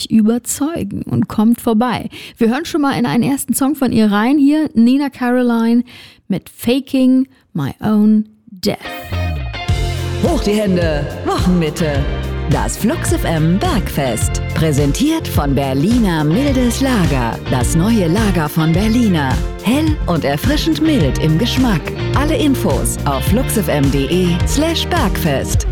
euch überzeugen und kommt vorbei. Wir hören schon mal in einen ersten Song von ihr rein. Hier Nina Caroline mit Faking My Own Death. Hoch die Hände, Wochenmitte. Das Flux FM Bergfest. Präsentiert von Berliner Mildes Lager. Das neue Lager von Berliner. Hell und erfrischend mild im Geschmack. Alle Infos auf fluxfm.de/Bergfest.